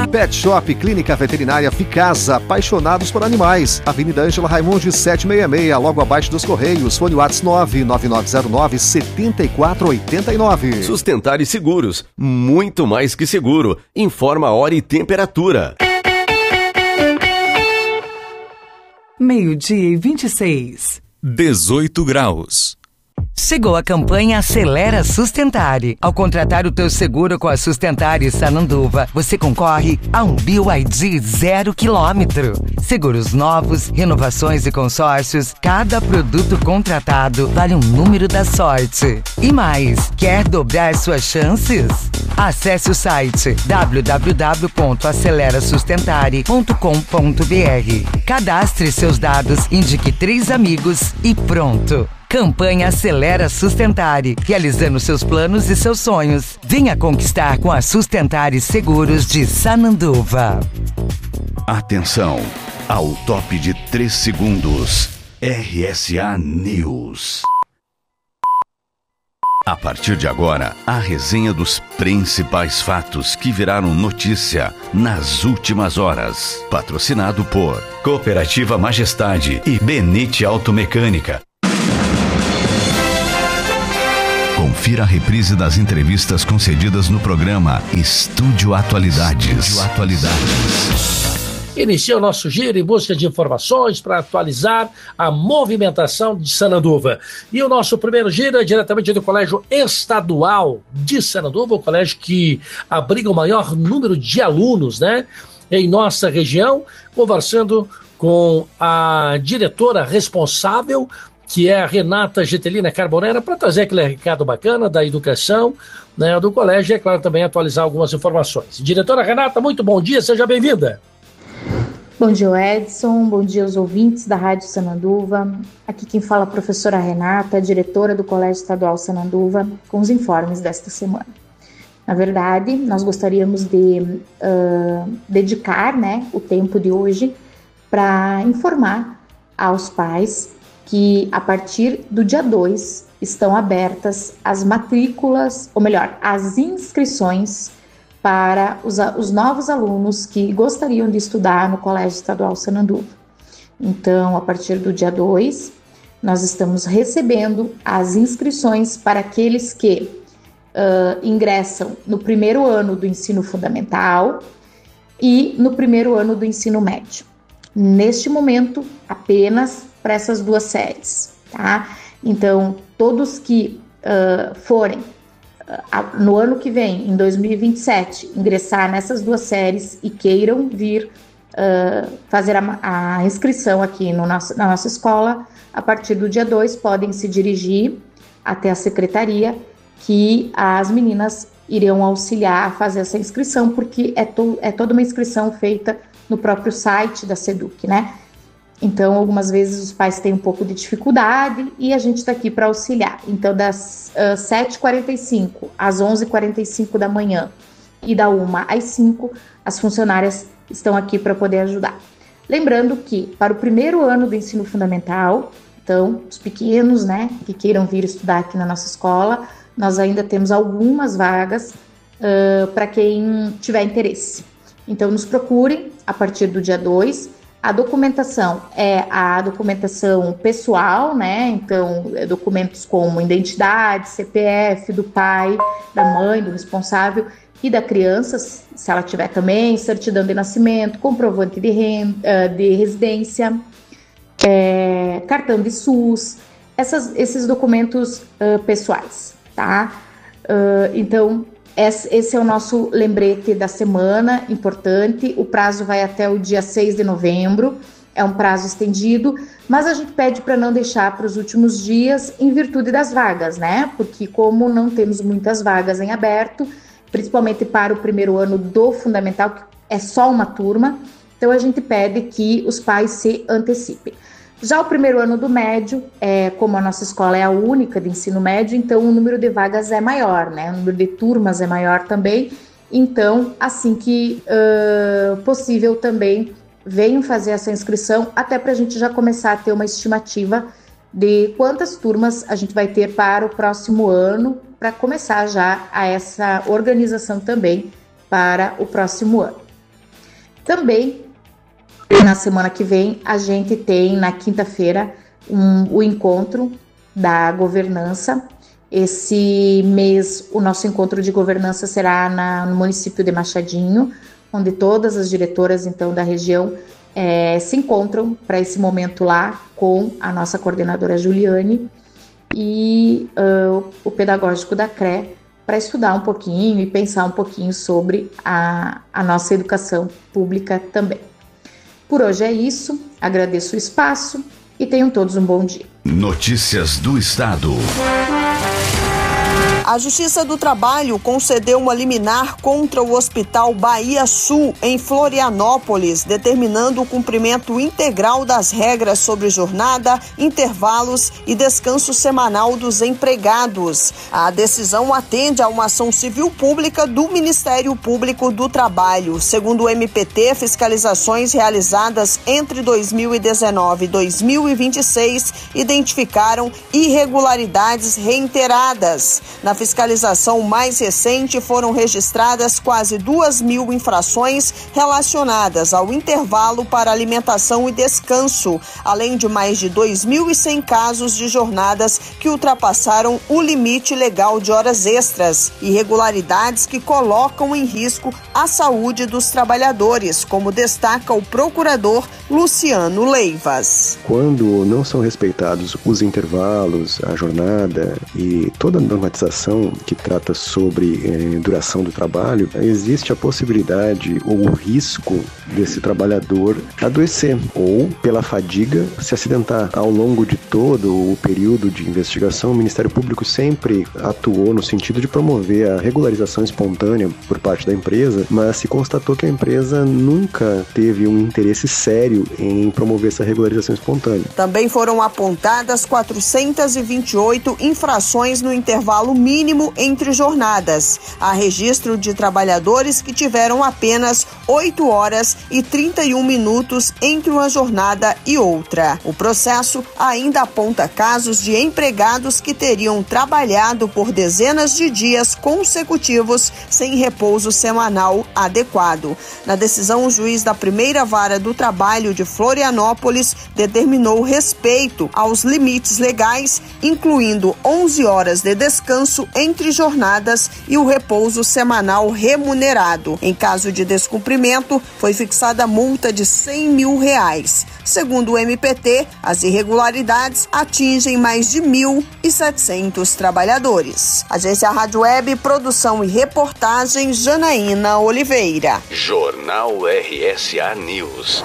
Pet Shop Clínica Veterinária Ficasa, apaixonados por animais. Avenida Ângela Raimundi 766, logo abaixo dos Correios. Fone WhatsApp 99909-7489. Sustentar e Seguros, muito mais que seguro. Informa a hora e temperatura. 12:26. 18 graus. Chegou a campanha Acelera Sustentare. Ao contratar o teu seguro com a Sustentare Sananduva, você concorre a um BYD 0 km. Seguros novos, renovações e consórcios, cada produto contratado vale um número da sorte. E mais, quer dobrar suas chances? Acesse o site www.acelerasustentare.com.br. Cadastre seus dados, indique 3 amigos e pronto. Campanha Acelera Sustentare, realizando seus planos e seus sonhos. Venha conquistar com a Sustentare Seguros de Sananduva. Atenção, ao top de 3 segundos. RSA News. A partir de agora, a resenha dos principais fatos que viraram notícia nas últimas horas. Patrocinado por Cooperativa Majestade e Benite Automecânica. Confira a reprise das entrevistas concedidas no programa Estúdio Atualidades. Inicia o nosso giro em busca de informações para atualizar a movimentação de Sananduva. E o nosso primeiro giro é diretamente do Colégio Estadual de Sananduva, o colégio que abriga o maior número de alunos, né, em nossa região, conversando com a diretora responsável, que é a Renata Getelina Carbonera, para trazer aquele recado bacana da educação, né, do colégio e, é claro, também atualizar algumas informações. Diretora Renata, muito bom dia, seja bem-vinda. Bom dia, Edson, bom dia aos ouvintes da Rádio Sananduva. Aqui quem fala é a professora Renata, diretora do Colégio Estadual Sananduva, com os informes desta semana. Na verdade, nós gostaríamos de dedicar, né, o tempo de hoje para informar aos pais que a partir do dia 2 estão abertas as matrículas, ou melhor, as inscrições para os novos alunos que gostariam de estudar no Colégio Estadual Sananduva. Então, a partir do dia 2, nós estamos recebendo as inscrições para aqueles que ingressam no primeiro ano do ensino fundamental e no primeiro ano do ensino médio. Neste momento, apenas para essas 2 séries, tá? Então, todos que forem no ano que vem, em 2027, ingressar nessas 2 séries e queiram vir fazer a inscrição aqui na nossa escola, a partir do dia 2, podem se dirigir até a secretaria, que as meninas irão auxiliar a fazer essa inscrição, porque é toda uma inscrição feita no próprio site da SEDUC, né? Então, algumas vezes os pais têm um pouco de dificuldade e a gente está aqui para auxiliar. Então, das 7h45 às 11h45 da manhã e da 1 às 5, as funcionárias estão aqui para poder ajudar. Lembrando que, para o primeiro ano do ensino fundamental, então, os pequenos, né, que queiram vir estudar aqui na nossa escola, nós ainda temos algumas vagas para quem tiver interesse. Então, nos procurem a partir do dia 2. A documentação é a documentação pessoal, né? Então, documentos como identidade, CPF do pai, da mãe, do responsável e da criança, se ela tiver também, certidão de nascimento, comprovante de residência, cartão de SUS, esses documentos pessoais, tá? Então, esse é o nosso lembrete da semana, importante. O prazo vai até o dia 6 de novembro, é um prazo estendido, mas a gente pede para não deixar para os últimos dias em virtude das vagas, né? Porque como não temos muitas vagas em aberto, principalmente para o primeiro ano do fundamental, que é só uma turma, então a gente pede que os pais se antecipem. Já o primeiro ano do médio, como a nossa escola é a única de ensino médio, então o número de vagas é maior, né? O número de turmas é maior também. Então, assim que possível também, venham fazer essa inscrição, até para a gente já começar a ter uma estimativa de quantas turmas a gente vai ter para o próximo ano, para começar já a essa organização também para o próximo ano. Também, na semana que vem, a gente tem, na quinta-feira, o encontro da governança. Esse mês, o nosso encontro de governança será no município de Machadinho, onde todas as diretoras, então, da região se encontram para esse momento lá com a nossa coordenadora Juliane e o pedagógico da CRE, para estudar um pouquinho e pensar um pouquinho sobre a nossa educação pública também. Por hoje é isso, agradeço o espaço e tenham todos um bom dia. Notícias do Estado. A Justiça do Trabalho concedeu uma liminar contra o Hospital Bahia Sul, em Florianópolis, determinando o cumprimento integral das regras sobre jornada, intervalos e descanso semanal dos empregados. A decisão atende a uma ação civil pública do Ministério Público do Trabalho. Segundo o MPT, fiscalizações realizadas entre 2019 e 2026 identificaram irregularidades reiteradas. Na fiscalização mais recente, foram registradas quase 2.000 infrações relacionadas ao intervalo para alimentação e descanso, além de mais de 2.100 casos de jornadas que ultrapassaram o limite legal de horas extras, irregularidades que colocam em risco a saúde dos trabalhadores, como destaca o procurador Luciano Leivas. Quando não são respeitados os intervalos, a jornada e toda a normatização que trata sobre duração do trabalho, existe a possibilidade ou o risco desse trabalhador adoecer ou, pela fadiga, se acidentar. Ao longo de todo o período de investigação, o Ministério Público sempre atuou no sentido de promover a regularização espontânea por parte da empresa, mas se constatou que a empresa nunca teve um interesse sério em promover essa regularização espontânea. Também foram apontadas 428 infrações no intervalo mínimo entre jornadas. Há registro de trabalhadores que tiveram apenas 8 horas e 31 minutos entre uma jornada e outra. O processo ainda aponta casos de empregados que teriam trabalhado por dezenas de dias consecutivos sem repouso semanal adequado. Na decisão, o juiz da primeira vara do trabalho de Florianópolis determinou respeito aos limites legais, incluindo 11 horas de descanso entre jornadas e o repouso semanal remunerado. Em caso de descumprimento, foi fixada multa de R$100 mil. Segundo o MPT, as irregularidades atingem mais de 1.700 trabalhadores. Agência Rádio Web, produção e reportagem, Janaína Oliveira. Jornal RSA News.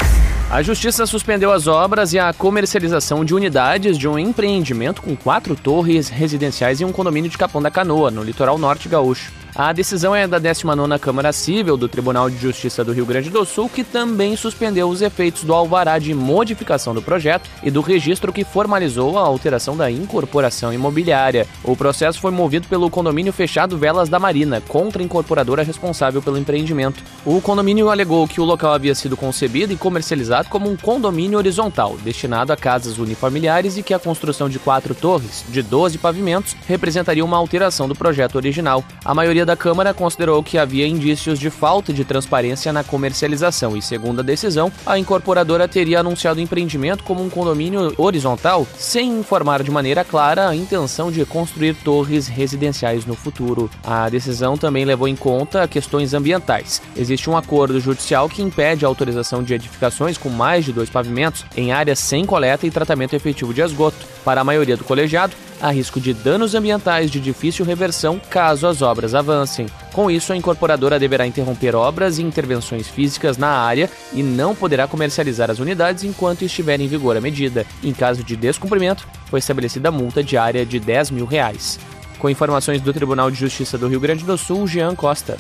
A Justiça suspendeu as obras e a comercialização de unidades de um empreendimento com 4 torres residenciais em um condomínio de Capão da Canoa, no litoral norte gaúcho. A decisão é da 19ª Câmara Cível do Tribunal de Justiça do Rio Grande do Sul, que também suspendeu os efeitos do alvará de modificação do projeto e do registro que formalizou a alteração da incorporação imobiliária. O processo foi movido pelo condomínio fechado Velas da Marina, contra a incorporadora responsável pelo empreendimento. O condomínio alegou que o local havia sido concebido e comercializado como um condomínio horizontal, destinado a casas unifamiliares, e que a construção de 4 torres, de 12 pavimentos, representaria uma alteração do projeto original. A maioria da Câmara considerou que havia indícios de falta de transparência na comercialização e, segundo a decisão, a incorporadora teria anunciado o empreendimento como um condomínio horizontal, sem informar de maneira clara a intenção de construir torres residenciais no futuro. A decisão também levou em conta questões ambientais. Existe um acordo judicial que impede a autorização de edificações com mais de 2 pavimentos em áreas sem coleta e tratamento efetivo de esgoto. Para a maioria do colegiado, há risco de danos ambientais de difícil reversão caso as obras avancem. Com isso, a incorporadora deverá interromper obras e intervenções físicas na área e não poderá comercializar as unidades enquanto estiver em vigor a medida. Em caso de descumprimento, foi estabelecida multa diária de R$10 mil. Com informações do Tribunal de Justiça do Rio Grande do Sul, Jean Costa.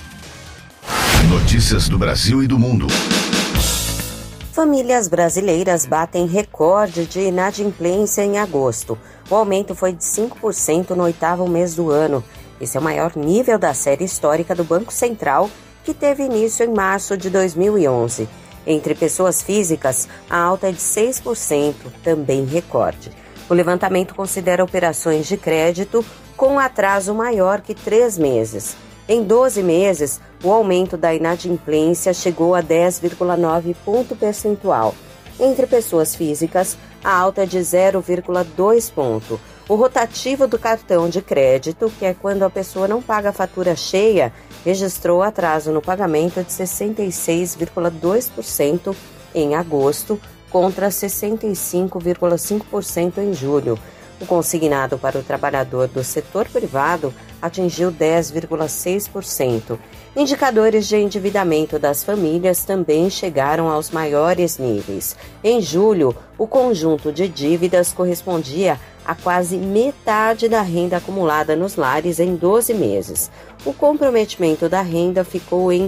Notícias do Brasil e do mundo. Famílias brasileiras batem recorde de inadimplência em agosto. O aumento foi de 5% no 8º mês do ano. Esse é o maior nível da série histórica do Banco Central, que teve início em março de 2011. Entre pessoas físicas, a alta é de 6%, também recorde. O levantamento considera operações de crédito com atraso maior que 3 meses. Em 12 meses, O aumento da inadimplência chegou a 10,9 ponto percentual. Entre pessoas físicas, a alta é de 0,2 ponto. O rotativo do cartão de crédito, que é quando a pessoa não paga a fatura cheia, registrou atraso no pagamento de 66,2% em agosto, contra 65,5% em julho. O consignado para o trabalhador do setor privado atingiu 10,6%. Indicadores de endividamento das famílias também chegaram aos maiores níveis. Em julho, o conjunto de dívidas correspondia a quase metade da renda acumulada nos lares em 12 meses. O comprometimento da renda ficou em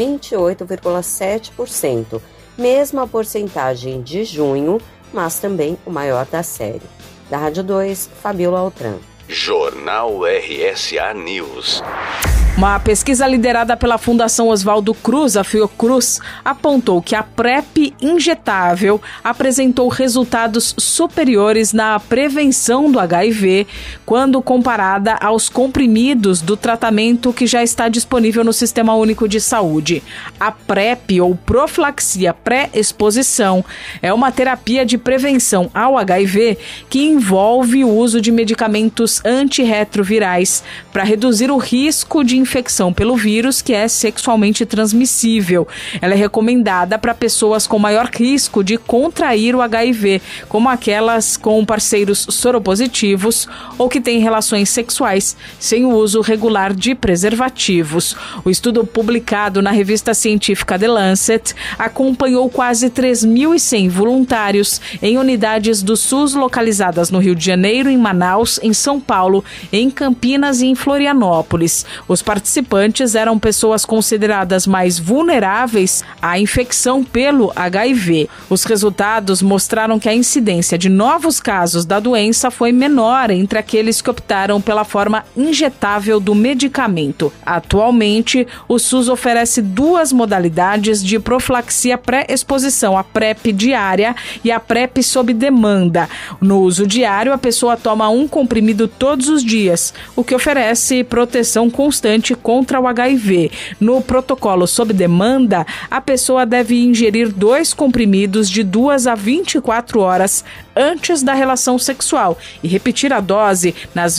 28,7%, mesma porcentagem de junho, mas também o maior da série. Da Rádio 2, Fabiola Altran. Jornal RSA News. Uma pesquisa liderada pela Fundação Oswaldo Cruz, a Fiocruz, apontou que a PrEP injetável apresentou resultados superiores na prevenção do HIV quando comparada aos comprimidos do tratamento que já está disponível no Sistema Único de Saúde. A PrEP, ou profilaxia pré-exposição, é uma terapia de prevenção ao HIV que envolve o uso de medicamentos antirretrovirais para reduzir o risco de infecção pelo vírus, que é sexualmente transmissível. Ela é recomendada para pessoas com maior risco de contrair o HIV, como aquelas com parceiros soropositivos ou que têm relações sexuais sem o uso regular de preservativos. O estudo publicado na revista científica The Lancet acompanhou quase 3.100 voluntários em unidades do SUS localizadas no Rio de Janeiro, em Manaus, em São Paulo, em Campinas e em Florianópolis. Os participantes eram pessoas consideradas mais vulneráveis à infecção pelo HIV. Os resultados mostraram que a incidência de novos casos da doença foi menor entre aqueles que optaram pela forma injetável do medicamento. Atualmente, o SUS oferece duas modalidades de profilaxia pré-exposição, a PrEP diária e a PrEP sob demanda. No uso diário, a pessoa toma um comprimido todos os dias, o que oferece proteção constante contra o HIV. No protocolo sob demanda, a pessoa deve ingerir 2 comprimidos de 2 a 24 horas antes da relação sexual e repetir a dose nas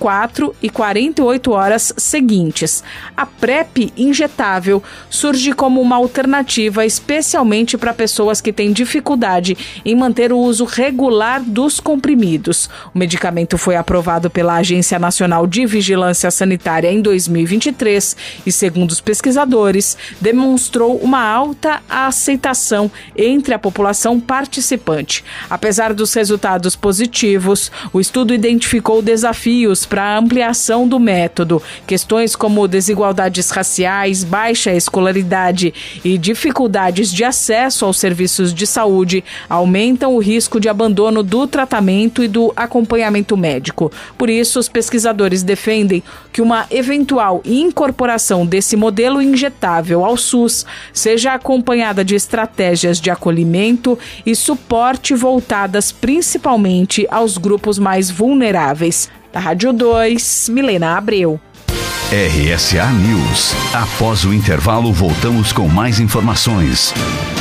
24 e 48 horas seguintes. A PrEP injetável surge como uma alternativa especialmente para pessoas que têm dificuldade em manter o uso regular dos comprimidos. O medicamento foi aprovado pela Agência Nacional de Vigilância Sanitária em 2023 e, segundo os pesquisadores, demonstrou uma alta aceitação entre a população participante. Apesar dos resultados positivos, o estudo identificou desafios para a ampliação do método. Questões como desigualdades raciais, baixa escolaridade e dificuldades de acesso aos serviços de saúde aumentam o risco de abandono do tratamento e do acompanhamento médico. Por isso, os pesquisadores defendem que uma eventual incorporação desse modelo injetável ao SUS seja acompanhada de estratégias de acolhimento e suporte voltadas principalmente aos grupos mais vulneráveis. Da Rádio 2, Milena Abreu. RSA News. Após o intervalo, voltamos com mais informações.